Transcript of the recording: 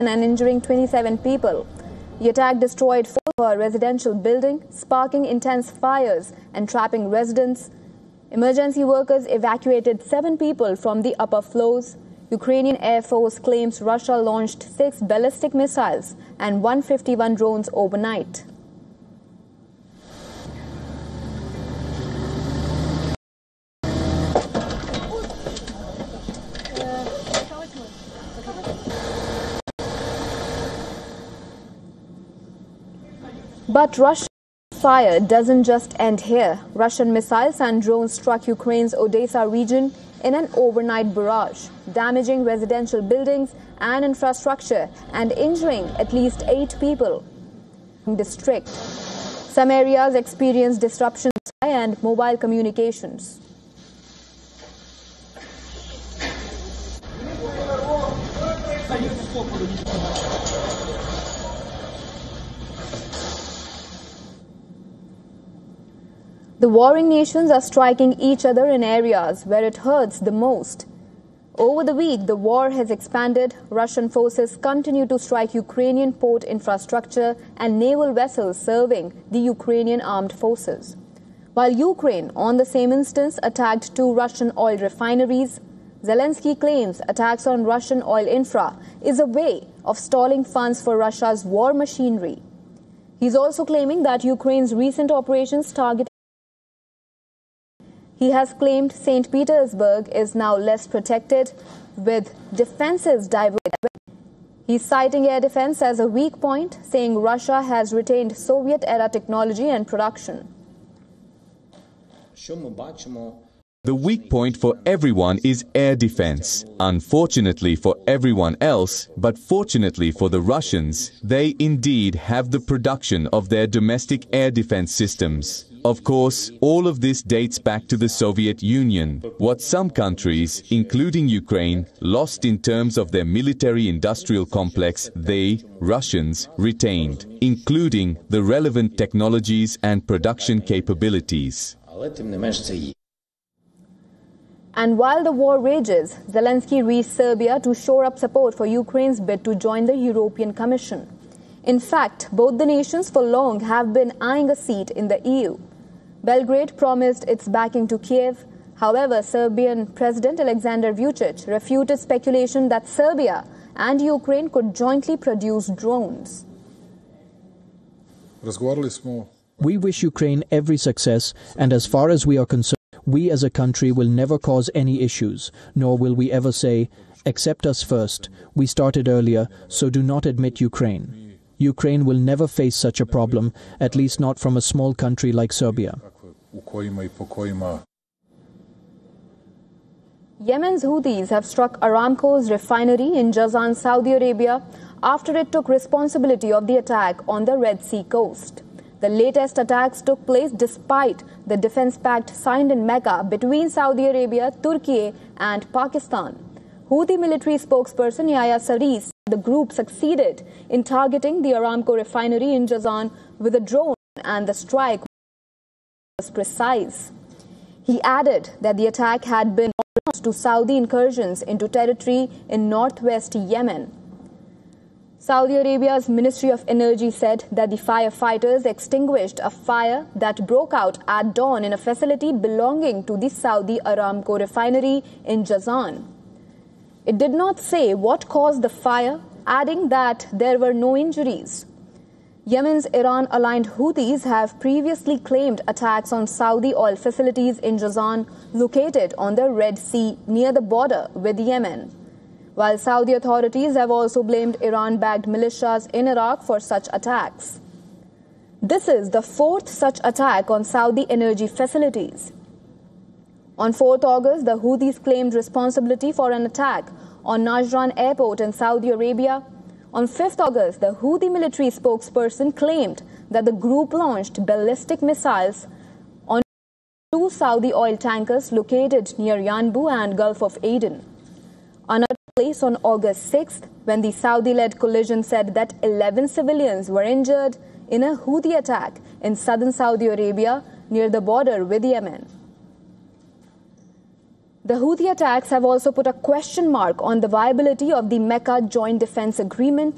and injuring 27 people. The attack destroyed 4 residential buildings, sparking intense fires and trapping residents. Emergency workers evacuated 7 people from the upper floors. Ukrainian Air Force claims Russia launched 6 ballistic missiles and 151 drones overnight. But Russian fire doesn't just end here. Russian missiles and drones struck Ukraine's Odessa region in an overnight barrage, damaging residential buildings and infrastructure and injuring at least 8 people in the district. Some areas experienced disruptions and mobile communications. The warring nations are striking each other in areas where it hurts the most. Over the week, the war has expanded. Russian forces continue to strike Ukrainian port infrastructure and naval vessels serving the Ukrainian armed forces. While Ukraine, on the same instance, attacked 2 Russian oil refineries, Zelensky claims attacks on Russian oil infra is a way of stalling funds for Russia's war machinery. He's also claiming that Ukraine's recent operations target. He has claimed St. Petersburg is now less protected, with defenses diverted. He's citing air defense as a weak point, saying Russia has retained Soviet-era technology and production. The weak point for everyone is air defense. Unfortunately for everyone else, but fortunately for the Russians, they indeed have the production of their domestic air defense systems. Of course, all of this dates back to the Soviet Union. What some countries, including Ukraine, lost in terms of their military-industrial complex, they, Russians, retained, including the relevant technologies and production capabilities. And while the war rages, Zelensky reached Serbia to shore up support for Ukraine's bid to join the European Commission. In fact, both the nations for long have been eyeing a seat in the EU. Belgrade promised its backing to Kiev. However, Serbian President Alexander Vučić refuted speculation that Serbia and Ukraine could jointly produce drones. We wish Ukraine every success, and as far as we are concerned, we as a country will never cause any issues, nor will we ever say, accept us first. We started earlier, so do not admit Ukraine. Ukraine will never face such a problem, at least not from a small country like Serbia. Yemen's Houthis have struck Aramco's refinery in Jazan, Saudi Arabia, after it took responsibility of the attack on the Red Sea coast. The latest attacks took place despite the defense pact signed in Mecca between Saudi Arabia, Turkey and Pakistan. Houthi military spokesperson Yahya Saree said the group succeeded in targeting the Aramco refinery in Jazan with a drone and the strike was precise. He added that the attack had been in response to Saudi incursions into territory in northwest Yemen. Saudi Arabia's Ministry of Energy said that the firefighters extinguished a fire that broke out at dawn in a facility belonging to the Saudi Aramco refinery in Jazan. It did not say what caused the fire, adding that there were no injuries. Yemen's Iran-aligned Houthis have previously claimed attacks on Saudi oil facilities in Jazan, located on the Red Sea near the border with Yemen, while Saudi authorities have also blamed Iran-backed militias in Iraq for such attacks. This is the 4th such attack on Saudi energy facilities. On 4th August, the Houthis claimed responsibility for an attack on Najran airport in Saudi Arabia. On 5th August, the Houthi military spokesperson claimed that the group launched ballistic missiles on 2 Saudi oil tankers located near Yanbu and Gulf of Aden. Another place on August 6th, when the Saudi-led coalition said that 11 civilians were injured in a Houthi attack in southern Saudi Arabia near the border with Yemen. The Houthi attacks have also put a question mark on the viability of the Mecca Joint Defense Agreement.